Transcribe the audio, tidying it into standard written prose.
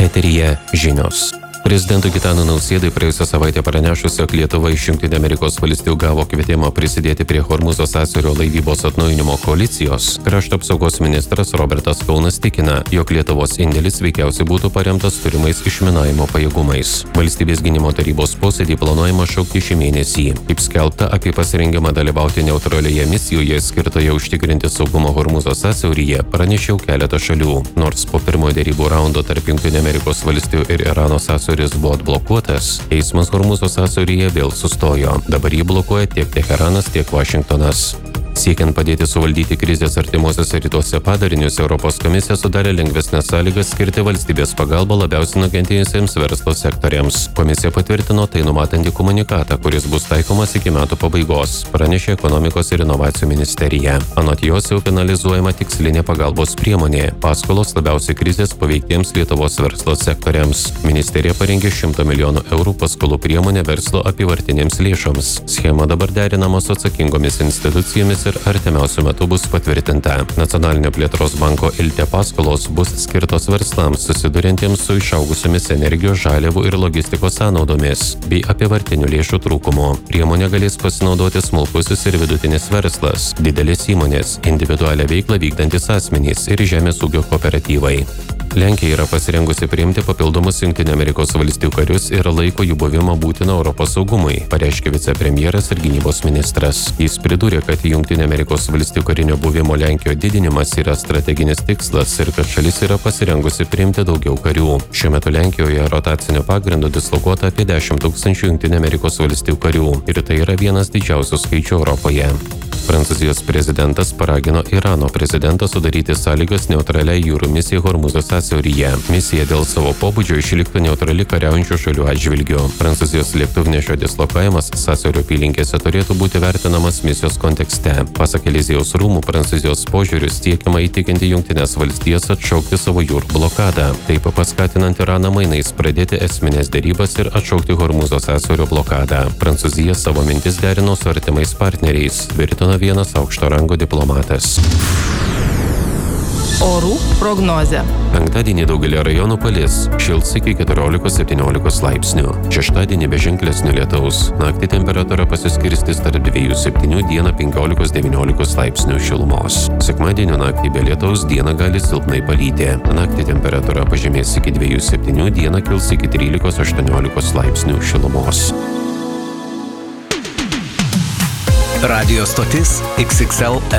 Eteryje žinios. Prezidentui Gitanui Nausėdai praėjusią savaitę pranešus, jog Lietuva iš Jungtinių Amerikos valstijų gavo kvietimą prisidėti prie Hormūzo sąsiaurio laivybos atnaujinimo koalicijos, krašto apsaugos ministras Robertas Kaunas tikina, jog Lietuvos indėlis veikiausiai būtų paremtas turimais išminavimo pajėgumais. Valstybės gynimo tarybos posėdį planuojama šaukti šį mėnesį. Kaip skelbta, apie pasirengimą dalyvauti neutralioje misijoje skirtoje užtikrinti saugumą Hormūzo sąsiauryje pranešė jau keletą šalių. Nors po pirmojo derybų raundo tarp Jungtinių Amerikos valstijų ir Irano sąsiaurio buvo atblokuotas, eismas Hormūzo sąsiauryje vėl sustojo. Dabar jį blokuoja tiek Teheranas, tiek Vašingtonas. Siekiant padėti suvaldyti krizės artimuosiuose rytuose padarinius, Europos komisija sudarė lengvesnes sąlygas skirti valstybės pagalbą labiausiai nukentėjusiems verslo sektoriams. Komisija patvirtino tai numatantį komunikatą, kuris bus taikomas iki metų pabaigos, pranešė Ekonomikos ir inovacijų ministerija. Anot jos jau finalizuojama tikslinė pagalbos priemonė – paskolos labiausiai krizės paveiktiems Lietuvos verslo sektoriams. Ministerija parengė 100 milijonų eurų paskolų priemonę verslo apyvartinėms lėšoms. Schema dabar derinama su atsakingomis institucijomis ir artimiausiu metu bus patvirtinta. Nacionalinio plėtros banko ILTE paskolos bus skirtos verslams susiduriantiems su išaugusiomis energijos, žaliavų ir logistikos sąnaudomis bei apyvartinių lėšų trūkumu. Priemonė galės pasinaudoti smulkusis ir vidutinis verslas, didelės įmonės, individualią veiklą vykdantis asmenys ir žemės ūkio kooperatyvai. Lenkija yra pasirengusi priimti papildomus Jungtinių Amerikos valstijų karius ir laiko jų buvimą būtiną Europos saugumui, pareiškė vicepremjeras ir gynybos ministras. Jis pridūrė, kad Jungtinių Amerikos valstijų karinio buvimo Lenkijoje didinimas yra strateginis tikslas ir kad šalis yra pasirengusi priimti daugiau karių. Šiuo metu Lenkijoje rotaciniu pagrindu dislokuota apie 10 000 Jungtinių Amerikos valstijų karių ir tai yra vienas didžiausių skaičių Europoje. Prancūzijos prezidentas paragino Irano prezidentą sudaryti sąlygas neutraliai jūrų misijai Hormūzo sąsiauryje. Misija dėl savo pobūdžio išliktų neutrali kariaujančių šalių atžvilgiu. Prancūzijos lėktuvnešio dislokavimas sąsiaurio apylinkėse turėtų būti vertinamas misijos kontekste. Pasak Eliziejaus rūmų, Prancūzijos požiūriu siekiama įtikinti Jungtines valstijas atšaukti savo jūrų blokadą, taip paskatinant Iraną mainais pradėti esminės derybas ir atšaukti Hormūzo sąsiaurio blokadą. Prancūzija savo mintis derino su artimais partneriais, tvirtino vienas aukšto rango diplomatas. Orų prognozė. Penktadienį daugelį rajonų palis, šils iki 14–17 laipsnių. Šeštadienį be ženklesnio lietaus. Naktį temperatūra pasiskirstys tarp 2–7, dieną 15–19 laipsnių šilumos. Sekmadienio naktį be lietaus, dieną gali silpnai palyti. Naktį temperatūra pažemės iki 2–7, dieną kils iki 13–18 laipsnių šilumos. Radio stotis XXL